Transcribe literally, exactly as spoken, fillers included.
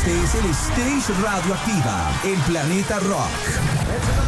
Este es el Stage Radioactiva en Planeta Rock.